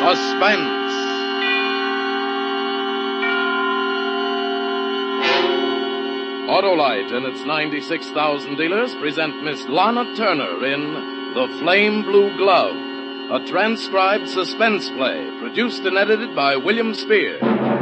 Suspense. Autolite and its 96,000 dealers present Miss Lana Turner in The Flame Blue Glove, a transcribed suspense play produced and edited by William Spear.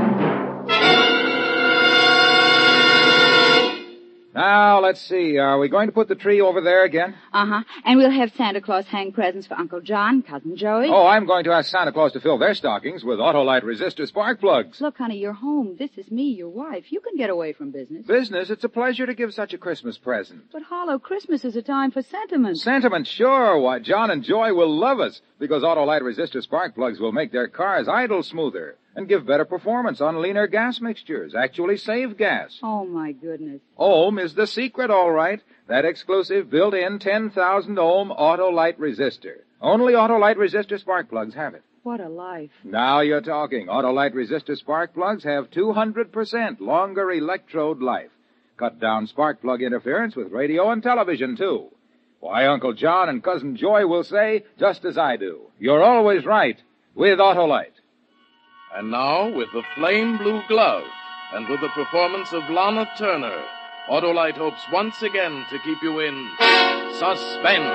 Now, let's see. Are we going to put the tree over there again? Uh-huh. And we'll have Santa Claus hang presents for Uncle John, Cousin Joey. Oh, I'm going to ask Santa Claus to fill their stockings with Autolite resistor spark plugs. Look, honey, you're home. This is me, your wife. You can get away from business. Business? It's a pleasure to give such a Christmas present. But, Harlow, Christmas is a time for sentiment. Sentiment, sure. Why, John and Joy will love us because Autolite resistor spark plugs will make their cars idle smoother and give better performance on leaner gas mixtures, actually save gas. Oh, my goodness. Ohm is the secret, all right. That exclusive built-in 10,000 ohm Autolite resistor. Only Autolite resistor spark plugs have it. What a life. Now you're talking. Autolite resistor spark plugs have 200% longer electrode life. Cut down spark plug interference with radio and television, too. Why, Uncle John and Cousin Joy will say, just as I do, you're always right with Autolite. And now, with The Flame Blue Glove, and with the performance of Lana Turner, Autolite hopes once again to keep you in suspense.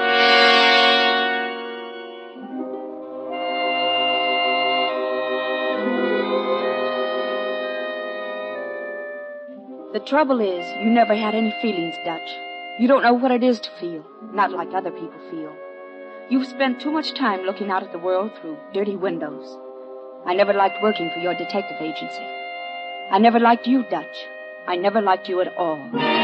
The trouble is, you never had any feelings, Dutch. You don't know what it is to feel, not like other people feel. You've spent too much time looking out at the world through dirty windows. I never liked working for your detective agency. I never liked you, Dutch. I never liked you at all.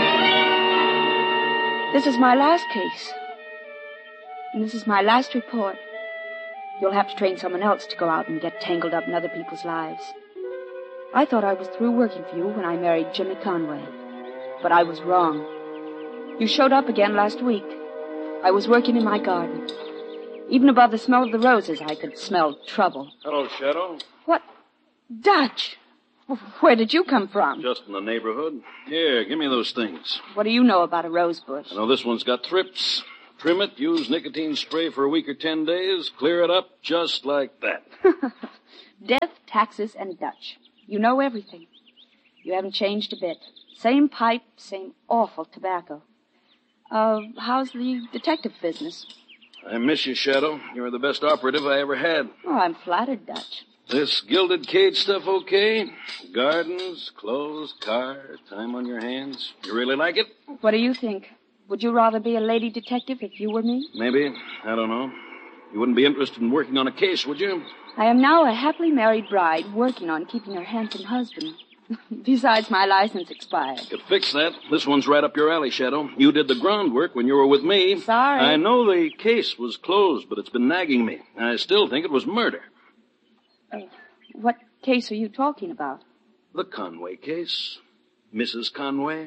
This is my last case. And this is my last report. You'll have to train someone else to go out and get tangled up in other people's lives. I thought I was through working for you when I married Jimmy Conway. But I was wrong. You showed up again last week. I was working in my garden. Even above the smell of the roses, I could smell trouble. Hello, Shadow. What? Dutch! Where did you come from? Just in the neighborhood. Here, give me those things. What do you know about a rose bush? I know this one's got thrips. Trim it, use nicotine spray for a week or 10 days, clear it up just like that. Death, taxes, and Dutch. You know everything. You haven't changed a bit. Same pipe, same awful tobacco. How's the detective business? I miss you, Shadow. You were the best operative I ever had. Oh, I'm flattered, Dutch. This gilded cage stuff okay? Gardens, clothes, car, time on your hands. You really like it? What do you think? Would you rather be a lady detective if you were me? Maybe. I don't know. You wouldn't be interested in working on a case, would you? I am now a happily married bride working on keeping her handsome husband. Besides, my license expired. Could fix that. This one's right up your alley, Shadow. You did the groundwork when you were with me. Sorry. I know the case was closed, but it's been nagging me. I still think it was murder. What case are you talking about? The Conway case. Mrs. Conway.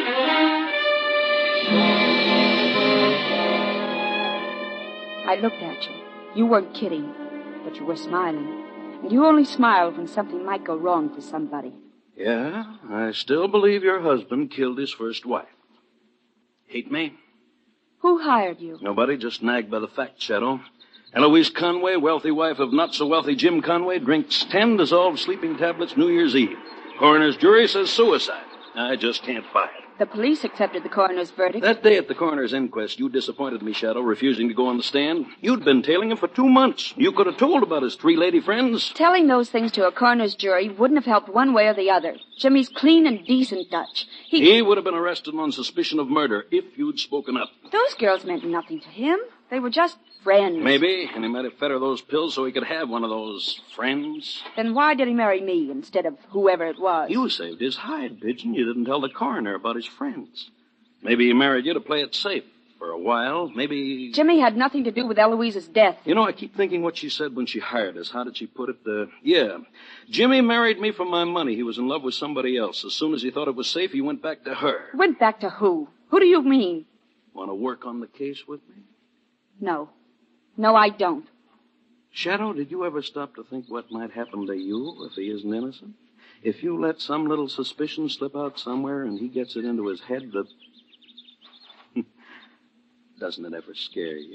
I looked at you. You weren't kidding, but you were smiling. And you only smile when something might go wrong for somebody. Yeah, I still believe your husband killed his first wife. Hate me? Who hired you? Nobody, just nagged by the fact, Shadow. Eloise Conway, wealthy wife of not-so-wealthy Jim Conway, drinks 10 dissolved sleeping tablets New Year's Eve. Coroner's jury says suicide. I just can't buy it. The police accepted the coroner's verdict. That day at the coroner's inquest, you disappointed me, Shadow, refusing to go on the stand. You'd been tailing him for 2 months. You could have told about his 3 lady friends. Telling those things to a coroner's jury wouldn't have helped one way or the other. Jimmy's clean and decent, Dutch. He would have been arrested on suspicion of murder if you'd spoken up. Those girls meant nothing to him. They were just friends. Maybe, and he might have fed her those pills so he could have one of those friends. Then why did he marry me instead of whoever it was? You saved his hide, Pigeon. You didn't tell the coroner about his friends. Maybe he married you to play it safe for a while. Maybe... Jimmy had nothing to do with Eloise's death. You know, I keep thinking what she said when she hired us. How did she put it? Yeah. Jimmy married me for my money. He was in love with somebody else. As soon as he thought it was safe, he went back to her. Went back to who? Who do you mean? Want to work on the case with me? No. No, I don't. Shadow, did you ever stop to think what might happen to you if he isn't innocent? If you let some little suspicion slip out somewhere and he gets it into his head that... Doesn't it ever scare you?